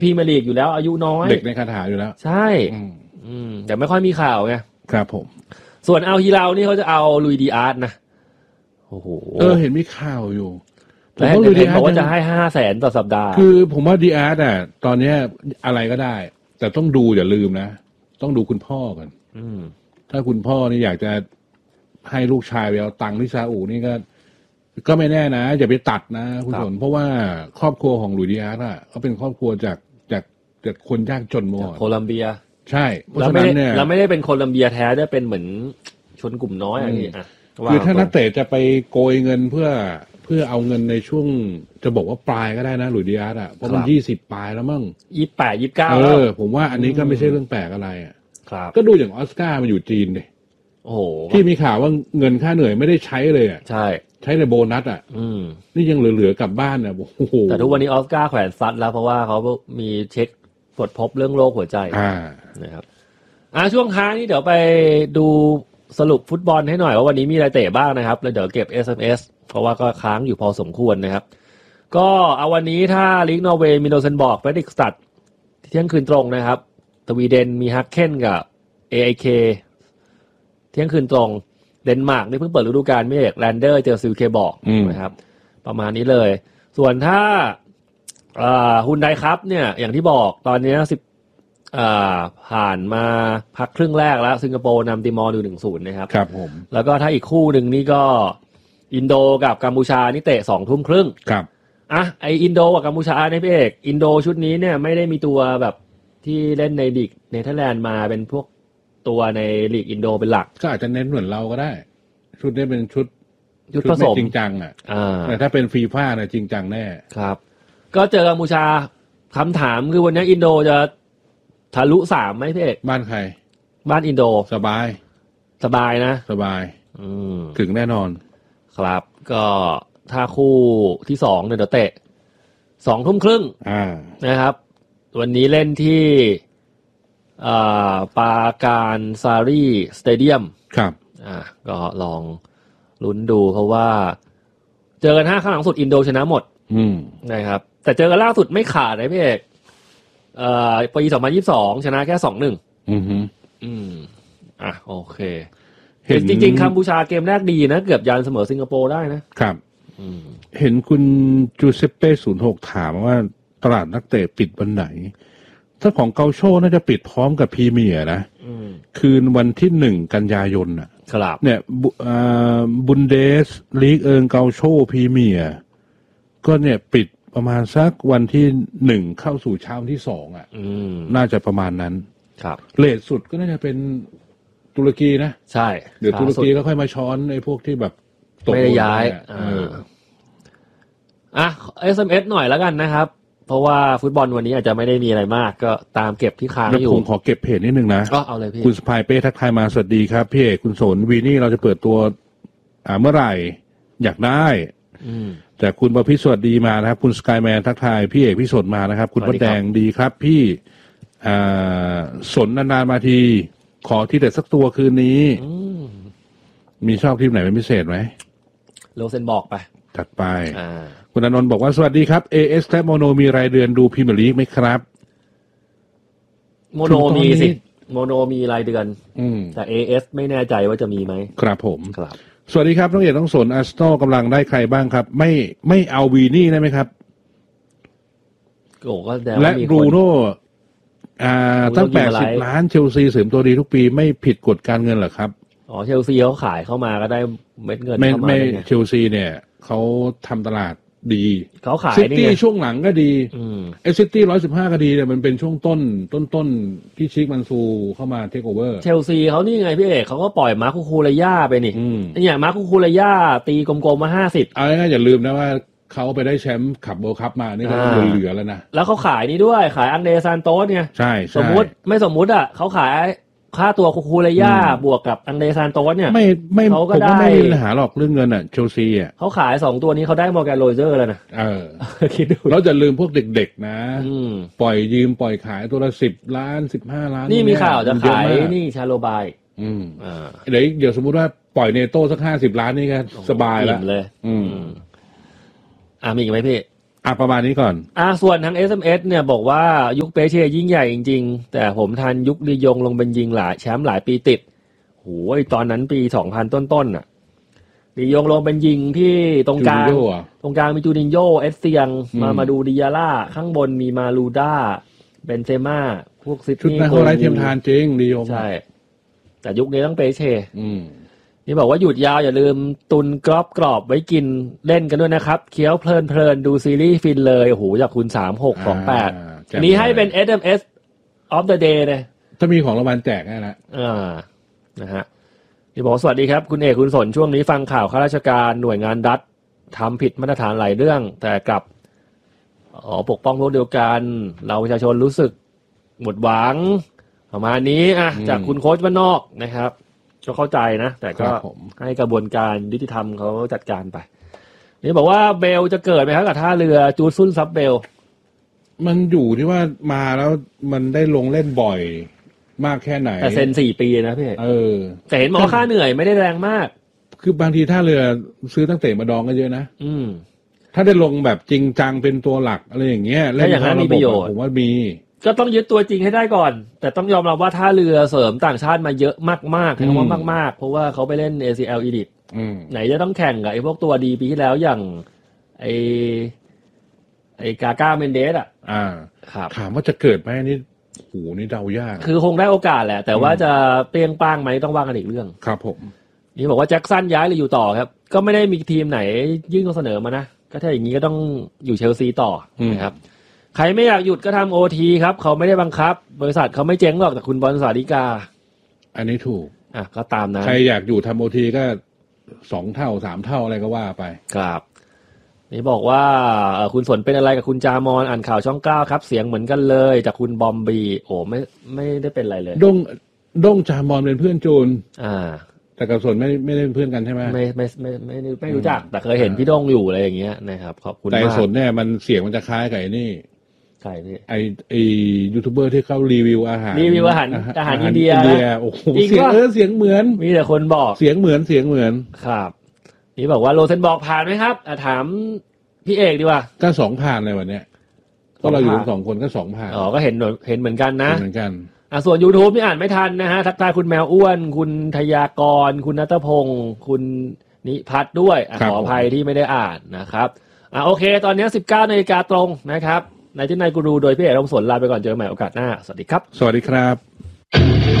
พรีเมียร์ลีกอยู่แล้วอายุน้อยเด็กในคาถาอยู่แล้วใช่แต่ไม่ค่อยมีข่าวไงครับผมส่วนเอาฮิลาลนี่เขาจะเอาลุยดีอาร์ตนะโอ้โหเห็นมีข่าวอยู่ผมว่าลุยดีอาร์ตบอกว่าจะให้500,000ต่อสัปดาห์คือผมว่าดีอาร์ตอ่ะตอนนี้อะไรก็ได้แต่ต้องดูอย่าลืมนะต้องดูคุณพ่อกันถ้าคุณพ่อนี่อยากจะให้ลูกชายไปเอาตังค์ที่ซาอุนี่ก็ไม่แน่นะอย่าไปตัดนะคุณสนเพราะว่าครอบครัวของลุยดีอาร์ตอ่ะเขาเป็นครอบครัวจากคนยากจนมาโคลัมเบียใช่เพราะฉะนั้นเนี่ยเราไม่ได้เป็นโคลัมเบียแท้ด้วยเป็นเหมือนชนกลุ่มน้อยอะไรนี่คือถ้านักเตะจะไปโกยเงินเพื่อเอาเงินในช่วงจะบอกว่าปลายก็ได้นะหลุยส์ดิอาร์ตอ่ะเพราะมัน20ปลายแล้วมั้ง 28 29 ผมว่าอันนี้ก็ไม่ใช่เรื่องแปลกอะไรอ่ะครับก็ดูอย่างออสการ์มันอยู่จีนดิโอ้โหที่มีข่าวว่าเงินค่าเหนื่อยไม่ได้ใช้เลยอ่ะใช่ใช้ในโบนัสอ่ะนี่ยังเหลือๆกลับบ้านอ่ะโอ้โหแต่ทุกวันนี้ออสการ์แขวนซัดแล้วเพราะว่าเขามีเช็คตรวจพบเรื่องโรคหัวใจนะครับช่วงท้ายนี้เดี๋ยวไปดูสรุปฟุตบอลให้หน่อยว่าวันนี้มีอะไรเตะบ้างนะครับแล้วเดี๋ยวเก็บ SMS เพราะว่าก็ค้างอยู่พอสมควรนะครับก็เอาวันนี้ถ้าลีกนอร์เวย์มีโนเซนบอร์กเฟรดิกสตัดเที่ยงคืนตรงนะครับสวีเดนมีฮักเคนกับ AIK เที่ยงคืนตรงเดนมาร์กนี่เพิ่งเปิดฤดูกาลไม่เอกแลนเดอร์เจอซิลเคบอกนะครับประมาณนี้เลยส่วนถ้าฮุนไดครับเนี่ยอย่างที่บอกตอนนี้ผ่านมาพักครึ่งแรกแล้วสิงคโปร์นำติมอร์อยู่ 1-0 นะครับครับผมแล้วก็ถ้าอีกคู่หนึ่งนี่ก็อินโดกับกัมพูชานี่เตะ 20:30 น. ครับไออินโดกับกัมพูชาในพี่เอกอินโดชุดนี้เนี่ยไม่ได้มีตัวแบบที่เล่นในลีกเนเธอร์แลนด์มาเป็นพวกตัวในลีกอินโดเป็นหลักก็อาจจะเน้นเหมือนเราก็ได้ชุดนี้เป็นชุดผสมจริงจังแต่ถ้าเป็นฟีฟ่าเนี่ยจริงจังแน่ครับก็เจอกัมพูชาคำถามคือวันนี้อินโดจะทะลุ3ไหมพี่เอกบ้านใครบ้านอินโดสบายนะสบายถึงแน่นอนครับก็ถ้าคู่ที่2เนี่ยเดี๋ยวเตะ 20:30 น.นะครับวันนี้เล่นที่ปาการซารีสเตเดียมครับก็ลองลุ้นดูเพราะว่าเจอกัน5ครั้งหลังสุดอินโดชนะหมดนะครับแต่เจอกันล่าสุดไม่ขาดนะพี่เอกปี2022ชนะแค่ 2-1โอเคจริงๆกัมพูชาเกมแรกดีนะเกือบยันเสมอสิงคโปร์ได้นะครับเห็นคุณจูเซปเป้06ถามว่าตลาดนักเตะปิดวันไหนถ้าของเกาโชน่าจะปิดพร้อมกับพรีเมียร์นะคืนวันที่1กันยายนน่ะครับเนี่ยบุนเดสลีกเกาโชพรีเมียร์ก็เนี่ยปิดประมาณสักวันที่1เข้าสู่เช้าที่2น่าจะประมาณนั้นครับเลทสุดก็น่าจะเป็นตุรกีนะใช่เดี๋ยวตุรกีก็ค่อยมาช้อนไอ้พวกที่แบบไม่ได้ย้ายSMS หน่อยแล้วกันนะครับเพราะว่าฟุตบอลวันนี้อาจจะไม่ได้มีอะไรมากก็ตามเก็บที่ค้างอยู่ผมขอเก็บเพจนิดนึงนะเอาเลยพี่คุณสปายเป้ทักทายมาสวัสดีครับพี่เอกคุณสนวีนี่เราจะเปิดตัวเมื่อไหร่อยากได้แต่คุณประพิษสวัสดีมานะครับคุณสกายแมนทักทายพี่เอกพี่สนมานะครับคุณวัดแดงดีครับพี่สนนานๆมาทีขอที่เด็ดสักตัวคืนนี้มีชอบทีมไหนเป็นพิเศษไหมโลเซนบอกไปจัดไปคุณอานนท์บอกว่าสวัสดีครับ AS และโมโนมีรายเดือนดูพรีเมียร์ลีกไหมครับโมโนมีสิโมโนมีรายเดือนแต่ AS ไม่แน่ใจว่าจะมีไหมครับผมครับสวัสดีครับน้องเอกน้องสนอาร์เซนอลกำลังได้ใครบ้างครับไม่เอาวีนี่ได้ไหมครับก็และบรูโน่ตั้ง80 ล้านเชลซีเสริมตัวดีทุกปีไม่ผิดกฎการเงินเหรอครับเชลซีเขาขายเข้ามาก็ได้เม็ดเงินเข้ามาไม่เชลซีเนี่ยเขาทำตลาดดีเขาขายซิตี้ช่วงหลังก็ดีซิตี้115ก็ดีเนี่ยมันเป็นช่วงต้นที่ชิคมันซูเข้ามาเทคโอเวอร์เชลซีเขานี่ไงพี่เอกเขาก็ปล่อยมาร์คคูเรย่าไปนี่อย่างมาร์คคูเรย่าตีกลมๆมา50 เอาง่ายๆอย่าลืมนะว่าเขาไปได้แชมป์ขับเวิลด์คัพมานี่ก็เหลือแล้วนะแล้วเขาขายนี่ด้วยขายอันเดรซานโตสเนี่ยใช่สมมุติเขาขายค่าตัวคูเรย่าบวกกับอันเดรซานโตสเนี่ยไม่เขาก็ได้ไม่มีปัญหาหรอกเรื่องเงินอ่ะเชลซีอ่ะเขาขาย2ตัวนี้เขาได้มอร์แกนโรเจอร์แล้วนะคิดดูแล้วจะลืมพวกเด็กๆนะปล่อยยืมปล่อยขายตัวละ10 ล้าน15 ล้านนี่มีข่าวจะขายนี่ชาโลบายเดี๋ยวสมมุติว่าปล่อยเนโต้สัก50 ล้านนี่ก็สบายแล้วเลยมีอีกไหมพี่ประมาณนี้ก่อนส่วนทาง SMS เนี่ยบอกว่ายุคเปเช่ยิ่งใหญ่จริงๆแต่ผมทันยุคลียงลงเป็นยิงหลายแชมป์หลายปีติดโหตอนนั้นปี 2000 ต้นๆน่ะลียงลงเป็นยิงที่ตรงกลางมีจูนินโญ่เอสเซียงมาดูดิยาล่าข้างบนมีมาลูด้าเบนเซม่าพวกซิดนีย์ชุดนั้นเขาไร้เทียมทานจริงลียงใช่แต่ยุคนี้ต้องเปเช่นี่บอกว่าหยุดยาวอย่าลืมตุนกรอบไว้กินเล่นกันด้วยนะครับเคี้ยวเพลินดูซีรีส์ฟินเลยโอ้โหจากคุณ3628นี้ให้เป็น SMS of the day เลยถ้ามีของรางวัลแจกนะนะฮะนี่บอกสวัสดีครับคุณเอกคุณสนช่วงนี้ฟังข่าวข้าราชการหน่วยงานรัฐทำผิดมาตรฐานหลายเรื่องแต่กลับปกป้องพวกเดียวกันเราประชาชนรู้สึกหมดหวังประมาณนี้จากคุณโค้ชบ้านนอกนะครับก็เข้าใจนะแต่ก็ให้กระบวนการยุติธรรมเขาจัดการไปนี่บอกว่าเบลจะเกิดไหมครับกับท่าเรือจูซุนซับเบลมันอยู่ที่ว่ามาแล้วมันได้ลงเล่นบ่อยมากแค่ไหนแต่เซ็น4 ปีนะพี่แต่เห็นหมอค่าเหนื่อยไม่ได้แรงมากคือบางทีท่าเรือซื้อตั้งเตะมาดองก็เยอะนะถ้าได้ลงแบบจริงจังเป็นตัวหลักอะไรอย่างเงี้ยเล่นอย่างนั้นมีประโยชน์ผมว่ามีก็ต้องยึดตัวจริงให้ได้ก่อนแต่ต้องยอมรับว่าท่าเรือเสริมต่างชาติมาเยอะมากๆคำว่ามากๆเพราะว่าเขาไปเล่น ACL Elite ไหนจะต้องแข่งกับไอ้พวกตัวดีปีที่แล้วอย่างไอ้กาก้าเมนเดสครับถามว่าจะเกิดไหมนี่โหนี่เดายากคือคงได้โอกาสแหละแต่ว่าจะเปรี้ยงป้างไหมต้องว่ากันอีกเรื่องครับผมนี่บอกว่าแจ็คสันย้ายหรืออยู่ต่อครับก็ไม่ได้มีทีมไหนยื่นข้อเสนอมานะก็ถ้าอย่างนี้ก็ต้องอยู่เชลซีต่อนะครับใครไม่อยากหยุดก็ทำ OT ครับเขาไม่ได้บังคับบริษัทเขาไม่เจ๊งหรอกแต่คุณบอลสาธิกาอันนี้ถูกก็ตามนะใครอยากอยู่ทำ OT ก็2 เท่า3 เท่าอะไรก็ว่าไปครับนี่บอกว่าคุณสนเป็นอะไรกับคุณจามอนอ่านข่าวช่อง9ครับเสียงเหมือนกันเลยจากคุณบอมบีโอ้ไม่ได้เป็นอะไรเลยด้งจามอนเป็นเพื่อนจูนแต่กับสนไม่ได้เป็นเพื่อนกันใช่ไหมไม่รู้จักแต่เคยเห็นพี่ด้งอยู่อะไรอย่างเงี้ยนะครับขอบคุณมากแต่สนเนี่ยมันเสียงมันจะคล้ายกับนี่ใช่พี่ไอยูทูบเบอร์ที่เขารีวิวอาหารอินเดียโอ้โหเสียงเหมือนมีแต่คนบอกเสียงเหมือนครับนี่บอกว่าโรเซนบอกผ่านไหมครับถามพี่เอกดีกว่าก็2 ผ่านเลยวันเนี้ยก็เราอยู่2 คนก็2 ผ่านก็เห็นเหมือนกันนะเหมือนกันส่วน YouTube นี่อ่านไม่ทันนะฮะทักทายคุณแมวอ้วนคุณทยากรคุณณัฐพงศ์คุณนิพัฒน์ด้วยขออภัยที่ไม่ได้อ่านนะครับโอเคตอนนี้ 19 นาฬิกาตรงนะครับนายที่นายกูรูโดยพี่เอกรงสนลาไปก่อนเจอกันใหม่โอกาสหน้าสวัสดีครับสวัสดีครับ